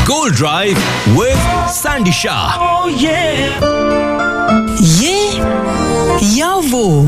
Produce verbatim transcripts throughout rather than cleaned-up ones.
Gold Drive with Sandy Shah. Oh yeah. Ye ya wo.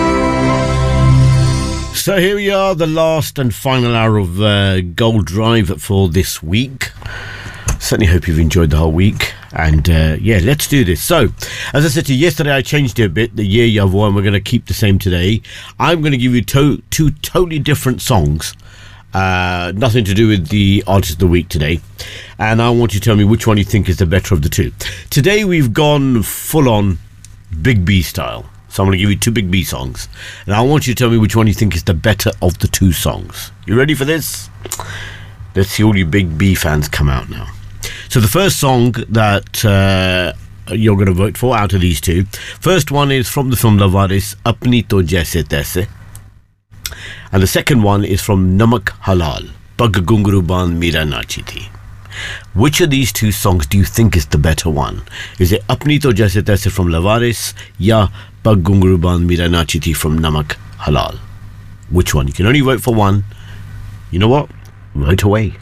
So here we are, the last and final hour of uh, Gold Drive for this week. Certainly hope you've enjoyed the whole week. And uh, yeah, let's do this. So, as I said to you yesterday, I changed it a bit, the Ye Ya Wo, and we're going to keep the same today. I'm going to give you to- two totally different songs. Uh, nothing to do with the artist of the week today. And I want you to tell me which one you think is the better of the two. Today we've gone full on Big B style. So I'm going to give you two Big B songs. And I want you to tell me which one you think is the better of the two songs. You ready for this? Let's see all you Big B fans come out now. So the first song that uh, you're going to vote for out of these two. First one is from the film Lavaris, Apni To Jaise Taise. And the second one is from Namak Halal, Pag Gunguru Band Meera Nachi Thi. Which of these two songs do you think is the better one? Is it Apni To Jaise Taise from Lavaris, ya Pag Gunguru Band Meera Nachi Thi from Namak Halal? Which one? You can only vote for one. You know what? Vote away.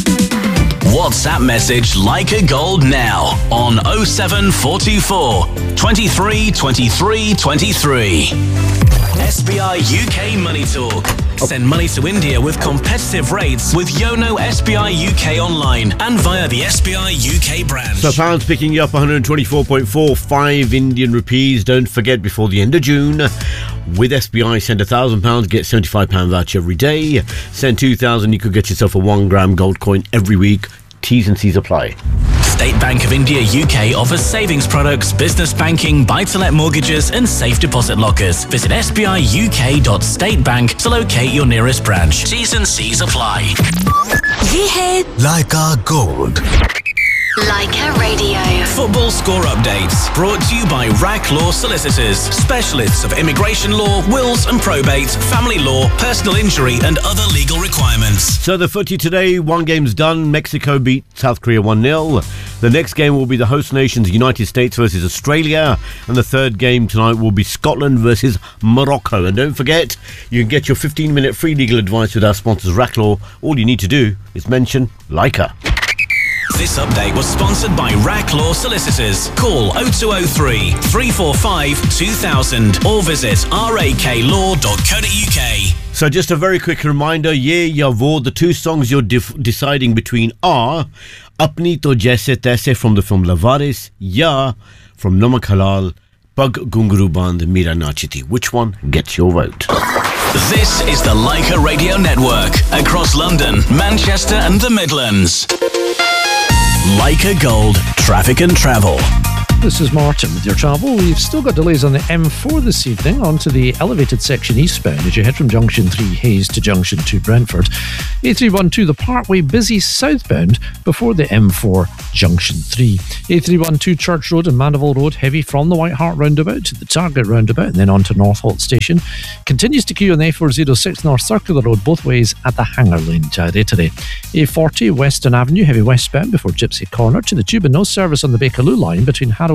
WhatsApp message Leica Gold now on oh seven four two four, twenty-three, twenty-three, twenty-three. S B I U K Money Talk. Send money to India with competitive rates with Yono S B I U K online and via the S B I U K branch. So pounds picking you up one hundred twenty-four point four five Indian rupees. Don't forget, before the end of June, with S B I, send one thousand pounds, get seventy-five pounds voucher every day. Send two thousand, you could get yourself a one gram gold coin every week. T's and C's apply. State Bank of India U K offers savings products, business banking, buy-to-let mortgages and safe deposit lockers. Visit s b i u k dot state bank to locate your nearest branch. T's and C's apply. Ye hai Leica Gold. Leica Radio. Football score updates brought to you by R A C Law Solicitors, specialists of immigration law, wills and probate, family law, personal injury and other legal requirements. So the footy today, one game's done. Mexico beat South Korea one nil. The next game will be the host nations, United States versus Australia. And the third game tonight will be Scotland versus Morocco. And don't forget, you can get your fifteen minute free legal advice with our sponsors, R A C Law. All you need to do is mention Leica. This update was sponsored by R A C Law Solicitors. Call oh two oh three, three four five, two thousand or visit r a k law dot co dot u k. So just a very quick reminder, Ye Ya Wo, the two songs you're dif- deciding between are Apni To Jaise Taise from the film Lavaris, Ya from Namak Halal, Pag Gunguru Band Meera Nachi Thi. Which one gets your vote? This is the Leica Radio Network across London, Manchester and the Midlands. Leica Gold, traffic and travel. This is Martin with your travel. We've still got delays on the M four this evening onto the elevated section eastbound as you head from Junction three Hayes to Junction two Brentford. A three one two the Parkway busy southbound before the M four Junction three. A three one two Church Road and Mandeville Road heavy from the White Hart roundabout to the Target roundabout and then on to Northolt Station. Continues to queue on the A four oh six North Circular Road both ways at the Hanger Lane Today today. A forty Western Avenue heavy westbound before Gypsy Corner to the Tube and no service on the Bakerloo line between Harrow